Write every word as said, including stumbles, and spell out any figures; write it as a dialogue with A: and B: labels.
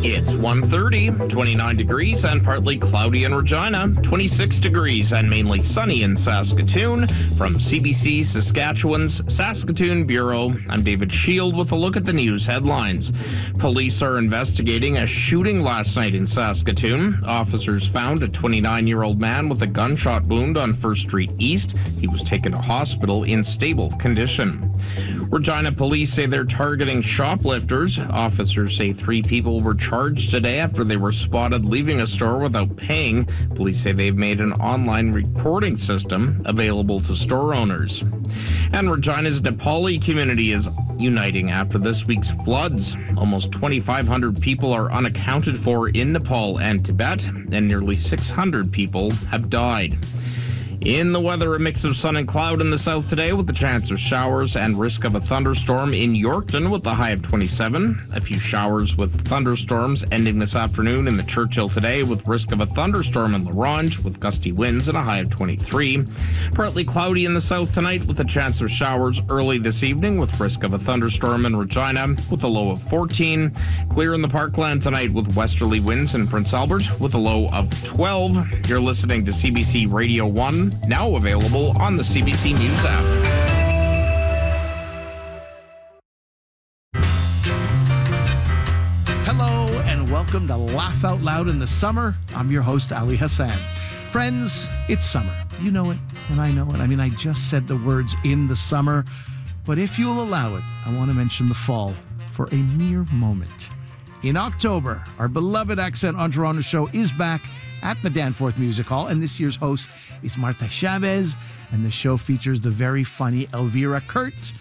A: It's one thirty, twenty-nine degrees and partly cloudy in Regina, twenty-six degrees and mainly sunny in Saskatoon. From C B C Saskatchewan's Saskatoon Bureau, I'm David Shield with a look at the news headlines. Police are investigating a shooting last night in Saskatoon. Officers found a twenty-nine-year-old man with a gunshot wound on First Street East. He was taken to hospital in stable condition. Regina police say they're targeting shoplifters. Officers say three people were charged today after they were spotted leaving a store without paying. Police say they've made an online reporting system available to store owners. And Regina's Nepali community is uniting after this week's floods. Almost twenty-five hundred people are unaccounted for in Nepal and Tibet, and nearly six hundred people have died. In the weather, a mix of sun and cloud in the south today with the chance of showers and risk of a thunderstorm in Yorkton with a high of twenty-seven. A few showers with thunderstorms ending this afternoon in the Churchill today with risk of a thunderstorm in La Ronge with gusty winds and a high of twenty-three. Partly cloudy in the south tonight with a chance of showers early this evening with risk of a thunderstorm in Regina with a low of fourteen. Clear in the Parkland tonight with westerly winds in Prince Albert with a low of twelve. You're listening to C B C Radio one. Now available on the C B C News app.
B: Hello and welcome to Laugh Out Loud in the Summer. I'm your host, Ali Hassan. Friends, it's summer. You know it, and I know it. I mean, I just said the words in the summer, but if you'll allow it, I want to mention the fall for a mere moment. In October, our beloved Accent on Toronto show is back at the Danforth Music Hall, and this year's host is Marta Chavez, and the show features the very funny Elvira Kurt,